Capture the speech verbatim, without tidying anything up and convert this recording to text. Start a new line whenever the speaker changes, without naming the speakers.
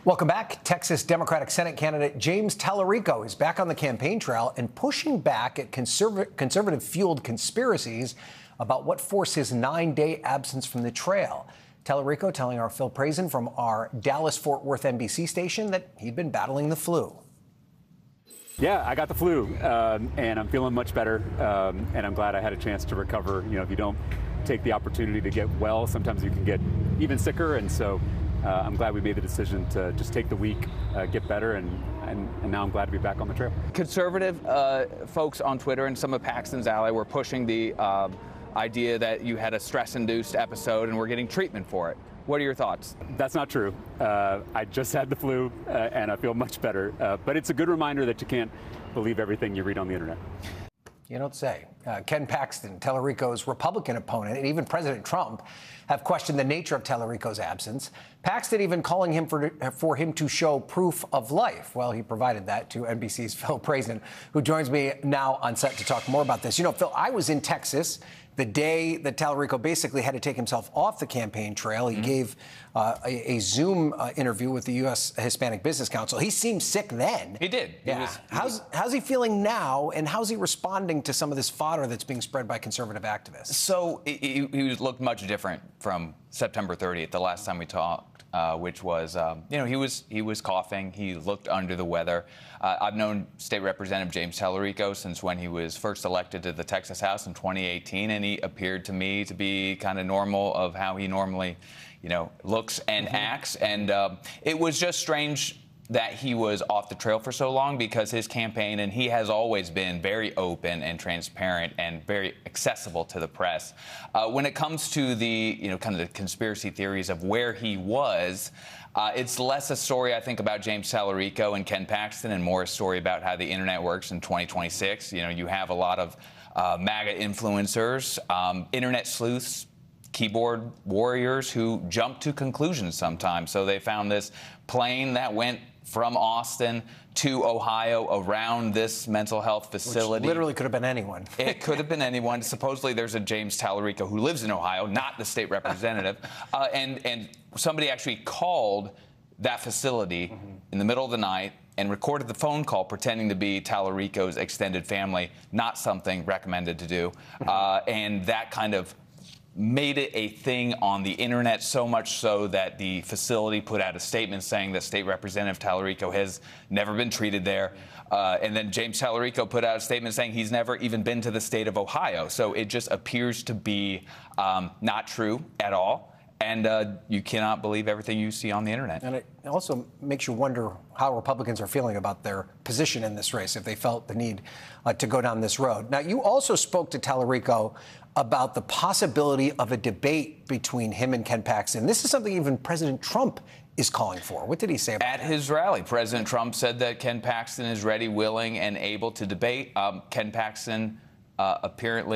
Welcome back. Texas Democratic Senate candidate James Tallarico is back on the campaign trail and pushing back at conserv- conservative-fueled conspiracies about what forced his nine-day absence from the trail. Tallarico telling our Phil Prazan from our Dallas-Fort Worth N B C station that he'd been battling the flu.
Yeah, I got the flu, um, and I'm feeling much better, um, and I'm glad I had a chance to recover. You know, if you don't take the opportunity to get well, sometimes you can get even sicker, and so uh, I'm glad we made the decision to just take the week, uh, get better, and, and, and now I'm glad to be back on the trail.
Conservative uh, folks on Twitter and some of Paxton's ally were pushing the uh, idea that you had a stress-induced episode and were getting treatment for it. What are your thoughts?
That's not true. Uh, I just had the flu, uh, and I feel much better. Uh, but it's a good reminder that you can't believe everything you read on the internet.
You don't say. Uh, Ken Paxton, Tallarico's Republican opponent, and even President Trump have questioned the nature of Tallarico's absence. Paxton even calling him for, for him to show proof of life. Well, he provided that to N B C's Phil Prazan, who joins me now on set to talk more about this. You know, Phil, I was in Texas the day that Tallarico basically had to take himself off the campaign trail. He mm-hmm. gave uh, a, a Zoom uh, interview with the U S Hispanic Business Council. He seemed sick then.
He did.
Yeah.
He was, he
how's,
was...
how's he feeling now, and how's he responding to some of this fodder that's being spread by conservative activists?
So he, he looked much different from September thirtieth, the last time we talked, uh, which was, um, you know, he was he was coughing. He looked under the weather. Uh, I've known State Representative James Tallarico since when he was first elected to the Texas House in twenty eighteen, and he appeared to me to be kind of normal of how he normally, you know, looks and mm-hmm. acts. And um, it was just strange that he was off the trail for so long, because his campaign, and he has always been very open and transparent and very accessible to the press. Uh, when it comes to the, you know, kind of the conspiracy theories of where he was, uh, it's less a story, I think, about James Tallarico and Ken Paxton, and more a story about how the internet works in twenty twenty-six. You know, you have a lot of uh, MAGA influencers, um, internet sleuths, keyboard warriors who jump to conclusions sometimes. So they found this plane that went from Austin to Ohio around this mental health facility.
Which literally could have been anyone.
It could have been anyone. Supposedly there's a James Tallarico who lives in Ohio, not the state representative. uh, and, and somebody actually called that facility mm-hmm. in the middle of the night and recorded the phone call pretending to be Tallarico's extended family, not something recommended to do. Mm-hmm. uh, and that kind of made it a thing on the internet, so much so that the facility put out a statement saying that State Representative Tallarico has never been treated there. Uh, and then James Tallarico put out a statement saying he's never even been to the state of Ohio. So it just appears to be um, not true at all. And uh, you cannot believe everything you see on the internet.
And it also makes you wonder how Republicans are feeling about their position in this race, if they felt the need uh, to go down this road. Now, you also spoke to Tallarico about the possibility of a debate between him and Ken Paxton. This is something even President Trump is calling for. What did he say about
At
that?
his rally, President Trump said that Ken Paxton is ready, willing, and able to debate. Um, Ken Paxton uh, apparently